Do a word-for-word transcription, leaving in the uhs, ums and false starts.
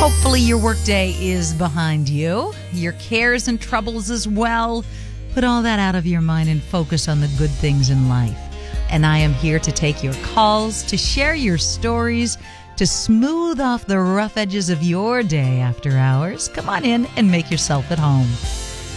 Hopefully your workday is behind you, your cares and troubles as well. Put all that out of your mind and focus on the good things in life. And I am here to take your calls, to share your stories, to smooth off the rough edges of your day after hours. Come on in and make yourself at home.